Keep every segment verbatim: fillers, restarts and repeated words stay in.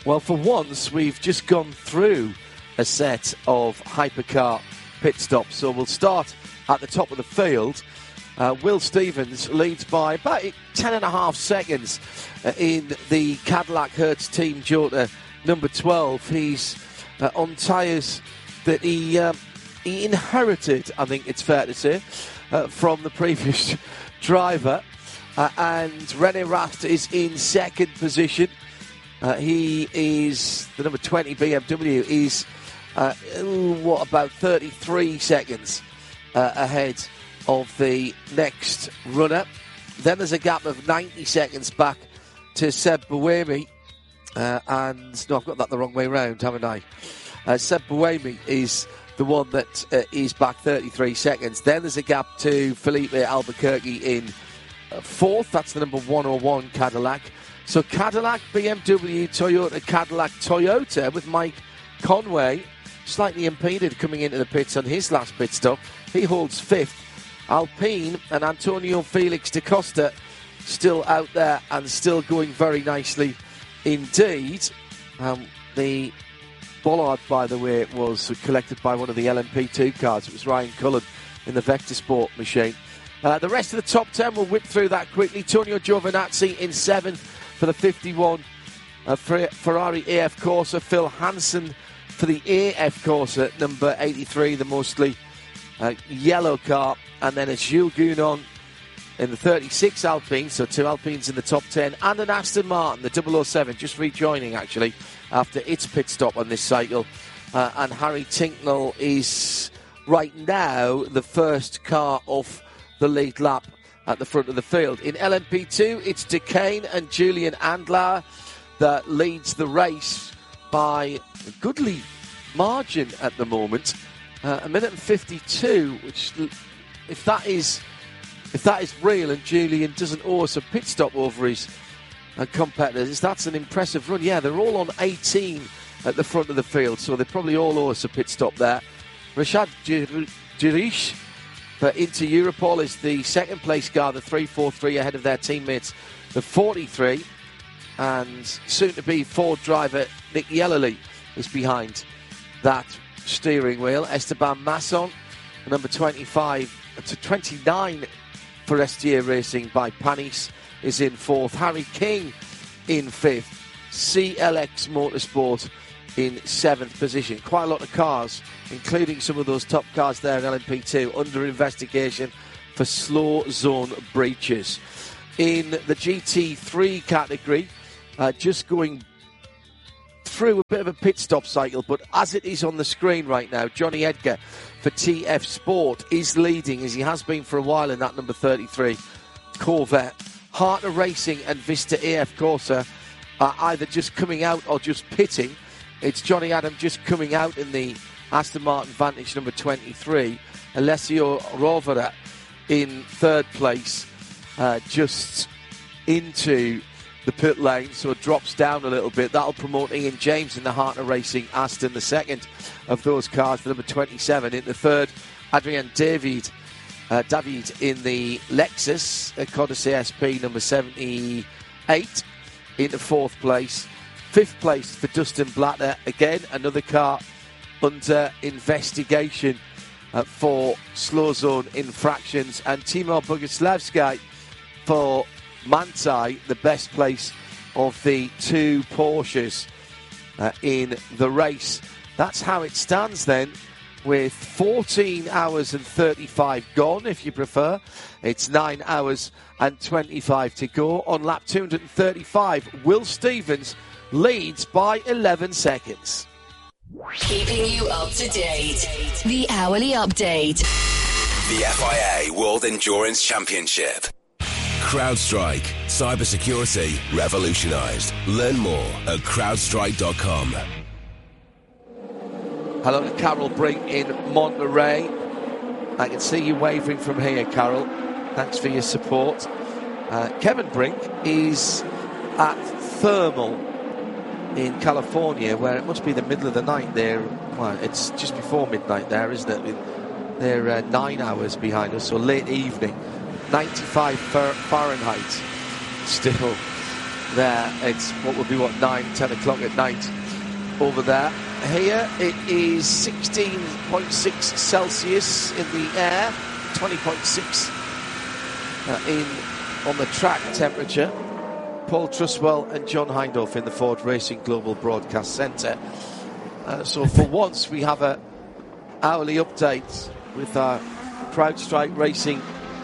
Well, for once, we've just gone through a set of hypercar pit stops. So we'll start at the top of the field. Uh, Will Stevens leads by about ten and a half seconds uh, in the Cadillac Hertz Team Jota number twelve. He's uh, on tyres that he um, he inherited, I think it's fair to say, uh, from the previous driver. Uh, and Rene Rast is in second position. Uh, he is, the number twenty B M W is, uh, what, about thirty-three seconds uh, ahead of the next runner. Then there's a gap of ninety seconds back to Seb Buemi. Uh, and, no, I've got that the wrong way round, haven't I? Uh, Seb Buemi is the one that uh, is back thirty-three seconds. Then there's a gap to Felipe Albuquerque in uh, fourth. That's the number one oh one Cadillac. So Cadillac, B M W, Toyota, Cadillac, Toyota with Mike Conway slightly impeded coming into the pits on his last pit stop. He holds fifth. Alpine and Antonio Felix da Costa still out there and still going very nicely indeed. Um, the bollard, by the way, was collected by one of the L M P two cars. It was Ryan Cullen in the Vector Sport machine. Uh, the rest of the top ten will whip through that quickly. Tonio Giovinazzi in seventh for the fifty-one uh, Ferrari A F Corsa. Phil Hansen for the A F Corsa, number eighty-three, the mostly uh, yellow car. And then a Jules Gounon in the thirty-six Alpine, so two Alpines in the top ten. And an Aston Martin, the double oh seven, just rejoining actually after its pit stop on this cycle. Uh, and Harry Tinknell is right now the first car off the lead lap at the front of the field. In L M P two, it's Decane and Julian Andlauer that leads the race by a goodly margin at the moment. Uh, a minute and fifty-two, which, if that is if that is real and Julian doesn't owe us a pit stop over his uh, competitors, that's an impressive run. Yeah, they're all on eighteen at the front of the field, so they probably all owe us a pit stop there. Rashad Jirish for Inter Europol is the second place car, the three forty-three ahead of their teammates, the forty-three. And soon-to-be Ford driver Nick Yellowly is behind that steering wheel. Esteban Masson, number twenty-five to twenty-nine for Estier Racing by Panis, is in fourth. Harry King in fifth. C L X Motorsport in seventh position. Quite a lot of cars, including some of those top cars there in L M P two, under investigation for slow zone breaches. In the G T three category, uh, just going through a bit of a pit stop cycle, but as it is on the screen right now, Johnny Edgar for T F Sport is leading, as he has been for a while, in that number thirty-three Corvette. Hartner Racing and Vista A F Corsa are either just coming out or just pitting. It's Johnny Adam just coming out in the Aston Martin Vantage number twenty-three. Alessio Rovera in third place, uh, just into the pit lane, so it drops down a little bit. That'll promote Ian James in the Hartner Racing Aston, the second of those cars, the number twenty-seven. In the third, Adrian David, uh, David in the Lexus, uh, Codice S P number seventy-eight, into fourth place. Fifth place for Dustin Blatter, again another car under investigation uh, for slow zone infractions. And Timur Boguslavsky for Manthey, the best place of the two Porsches uh, in the race. That's how it stands then, with fourteen hours and thirty-five gone, if you prefer. It's nine hours and twenty-five to go. On lap two hundred thirty-five, Will Stevens leads by eleven seconds. Keeping you up to date. The Hourly Update. The F I A World Endurance Championship. CrowdStrike. Cybersecurity revolutionized. Learn more at crowdstrike dot com. Hello to Carol Brink in Monterey. I can see you waving from here, Carol. Thanks for your support. Uh, Kevin Brink is at Thermal in California, where it must be the middle of the night there. Well, it's just before midnight there, isn't it? They're uh, nine hours behind us, so late evening. ninety-five Fahrenheit still there. It's what would be, what, nine, ten o'clock at night over there. Here it is sixteen point six Celsius in the air, twenty point six uh, in on the track temperature. Paul Truswell and John Hindhaugh in the Ford Racing Global Broadcast Centre. Uh, so for once we have a hourly update with our CrowdStrike Racing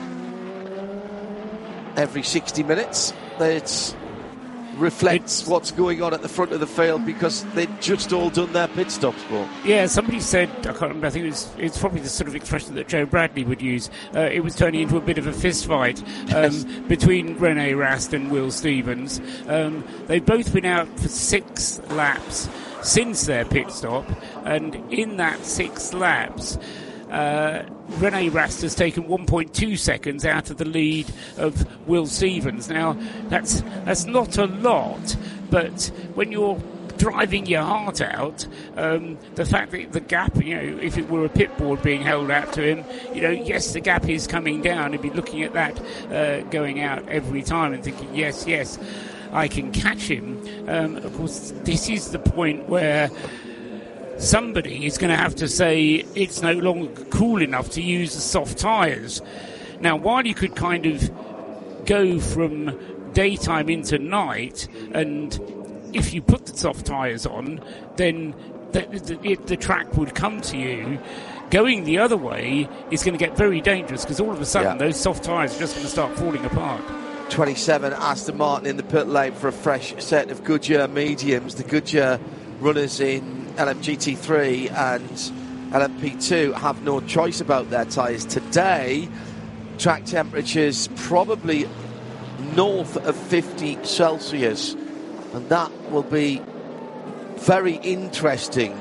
every sixty minutes. It reflects it's, what's going on at the front of the field because they'd just all done their pit stops, Paul. Yeah, somebody said, I can't remember, I think it was, it's probably the sort of expression that Joe Bradley would use. Uh, it was turning into a bit of a fist fight um, yes. between Rene Rast and Will Stevens. Um, they've both been out for six laps since their pit stop, and in that six laps, Uh, Rene Rast has taken one point two seconds out of the lead of Will Stevens. Now, that's that's not a lot, but when you're driving your heart out, um, the fact that the gap, you know, if it were a pit board being held out to him, you know, yes, the gap is coming down. He'd be looking at that uh, going out every time and thinking, yes, yes, I can catch him. Um, of course, this is the point where somebody is going to have to say it's no longer cool enough to use the soft tyres. Now, while you could kind of go from daytime into night, and if you put the soft tyres on, then the, the, the track would come to you. Going the other way is going to get very dangerous because all of a sudden yeah. those soft tyres are just going to start falling apart. twenty-seven Aston Martin in the pit lane for a fresh set of Goodyear mediums. The Goodyear runners in L M G T three and L M P two have no choice about their tyres today. Track temperatures probably north of fifty Celsius, and that will be very interesting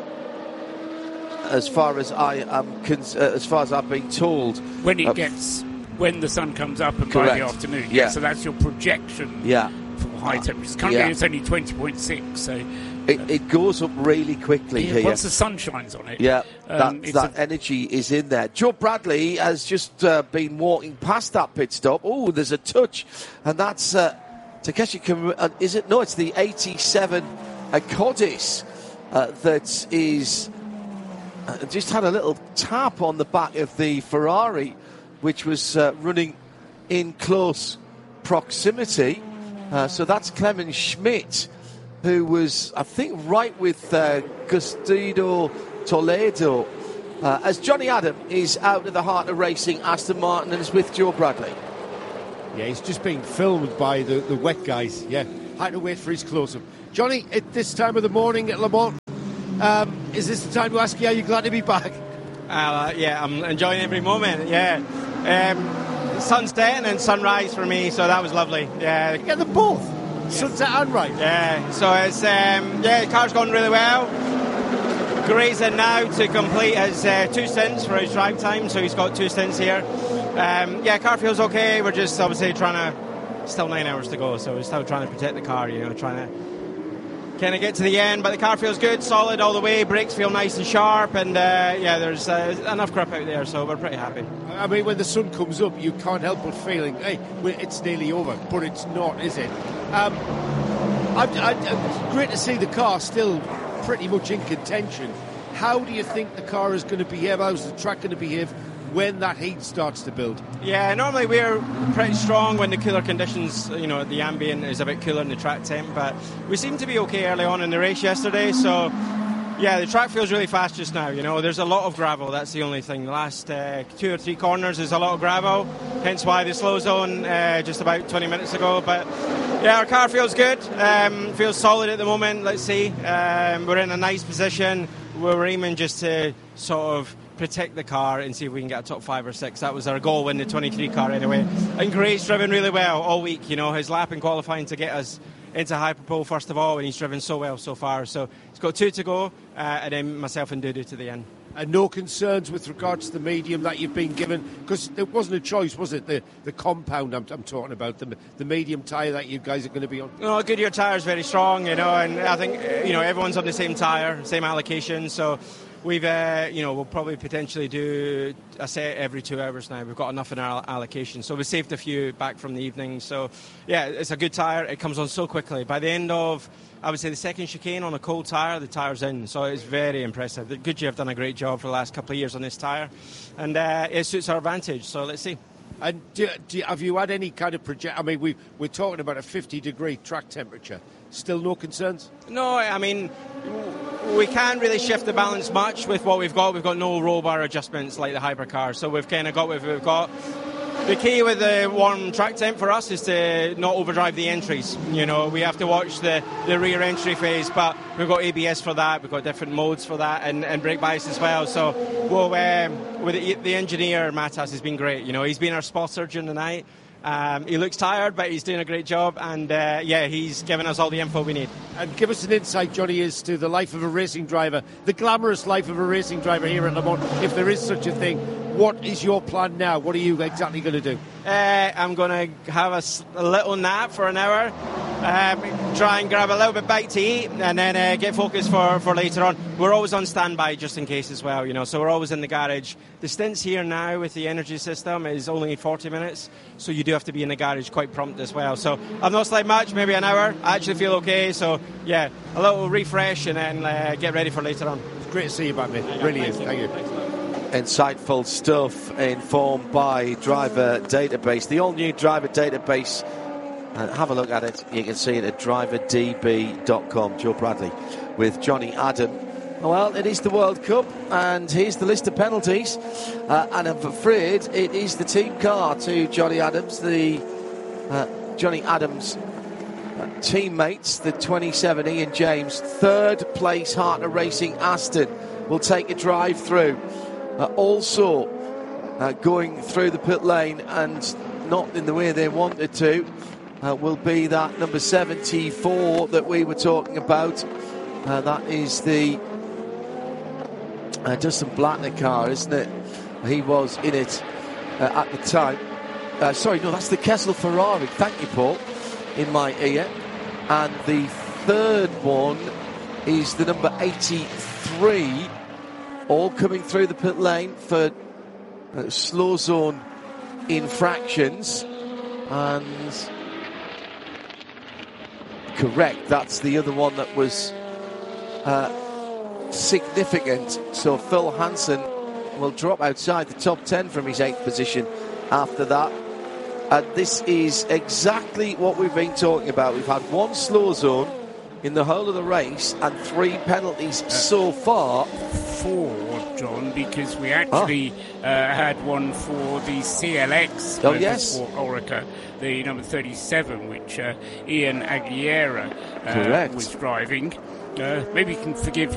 as far as I am cons- uh, as far as I've been told. When it uh, gets when the sun comes up and correct. by the afternoon, yeah. yeah. So that's your projection. Yeah. For high temperatures. Currently, yeah. it's only twenty point six, so. It, it goes up really quickly yeah, here. Once the sun shines on it. Yeah, um, that, that a... energy is in there. Joe Bradley has just uh, been walking past that pit stop. Oh, there's a touch. And that's uh, Takeshi Kim- uh, is it? No, it's the eighty-seven Codis uh, that is uh, just had a little tap on the back of the Ferrari, which was uh, running in close proximity. Uh, so that's Clemens Schmidt, who was, I think, right with uh, Gustavo Toledo. Uh, as Johnny Adam is out of the heart of racing, Aston Martin, and is with Joe Bradley. Yeah, he's just being filmed by the, the wet guys. Yeah, had to wait for his close-up. Johnny, at this time of the morning at Le Mans, um, is this the time to ask you, are you glad to be back? Uh, yeah, I'm enjoying every moment, yeah. Um, sunset and sunrise for me, so that was lovely. Yeah, you get them both. Sunset and right. Yeah, so it's um, yeah, the car's gone really well. Grayson now to complete his uh, two stints for his drive time, so he's got two stints here. Um, yeah, car feels okay. We're just obviously trying to, still nine hours to go, so we're still trying to protect the car, you know, trying to kind of get to the end. But the car feels good, solid all the way. Brakes feel nice and sharp, and uh, yeah, there's uh, enough grip out there, so we're pretty happy. I mean, when the sun comes up, you can't help but feeling, hey, it's nearly over, but it's not, is it? Um, I, I, it's great to see the car still pretty much in contention. How do you think the car is going to behave? How's the track going to behave when that heat starts to build? Yeah, normally we're pretty strong when the cooler conditions, you know, the ambient is a bit cooler than the track temp, but we seem to be okay early on in the race yesterday, so yeah, the track feels really fast just now, you know, there's a lot of gravel, that's the only thing. The last uh, two or three corners is a lot of gravel, hence why the slow zone uh, just about twenty minutes ago, but yeah, our car feels good, um, feels solid at the moment, let's see. Um, we're in a nice position, we're aiming just to sort of protect the car and see if we can get a top five or six. That was our goal in the twenty-three car anyway. And Gray's driven really well all week, you know, his lap in qualifying to get us into Hyperpole first of all, and he's driven so well so far. So he's got two to go, uh, and then myself and Dudu to the end. And no concerns with regards to the medium that you've been given, because it wasn't a choice, was it? The the compound I'm, I'm talking about, the the medium tyre that you guys are going to be on. No, Goodyear tyre is very strong, you know, and I think, you know, everyone's on the same tyre, same allocation, so we've, uh, you know, we'll probably potentially do a set every two hours now. We've got enough in our allocation, so we saved a few back from the evening. So, yeah, it's a good tyre. It comes on so quickly. By the end of, I would say, the second chicane on a cold tyre, the tyre's in. So it's very impressive. Goodyear have done a great job for the last couple of years on this tyre, and uh, it suits our advantage. So let's see. And do, do, have you had any kind of project? I mean, we, we're talking about a fifty degree track temperature. Still no concerns? No, I mean, we can't really shift the balance much with what we've got. We've got no roll bar adjustments like the hypercar, so we've kind of got what we've got. The key with the warm track temp for us is to not overdrive the entries. You know, we have to watch the, the rear entry phase, but we've got A B S for that, we've got different modes for that, and, and brake bias as well. So, well, um, with the, the engineer, Matas, has been great. You know, he's been our spotter during the night. Um, he looks tired, but he's doing a great job, and uh, yeah, he's given us all the info we need. And give us an insight, Johnny, as to the life of a racing driver, the glamorous life of a racing driver here at Le Mans, if there is such a thing. What is your plan now? What are you exactly going to do? Uh, I'm going to have a, a little nap for an hour, um, try and grab a little bit bite to eat, and then uh, get focused for, for later on. We're always on standby just in case as well, you know, so we're always in the garage. The stints here now with the energy system is only forty minutes, so you do have to be in the garage quite prompt as well. So I've not slept much, maybe an hour. I actually feel okay, so yeah, a little refresh and then uh, get ready for later on. It's great to see you back, mate. Yeah, really is. Thank you. Thank you. Insightful stuff informed by Driver Database. The all-new Driver Database. Uh, have a look at it. You can see it at driver d b dot com. Joe Bradley with Johnny Adam. Well, it is the World Cup, and here's the list of penalties. Uh, and I'm afraid it is the team car to Johnny Adams, the uh, Johnny Adams uh, teammates, the twenty-seven Ian James. Third place, Hartner Racing Aston will take a drive through. Uh, also uh, going through the pit lane and not in the way they wanted to uh, will be that number seventy-four that we were talking about. Uh, that is the uh, Dustin Blattner car, isn't it? He was in it uh, at the time. Uh, sorry, no, that's the Kessel Ferrari. Thank you, Paul, in my ear. And the third one is the number eighty-three. All coming through the pit lane for uh, slow zone infractions. And correct, that's the other one that was uh, significant. So Phil Hansen will drop outside the top ten from his eighth position after that. And this is exactly what we've been talking about. We've had one slow zone in the whole of the race and three penalties uh, so far. Four, John, because we actually oh. uh, had one for the C L X oh, yes. for Orica, the number thirty-seven, which uh, Ian Aguilera uh, was driving. Uh, maybe you can forgive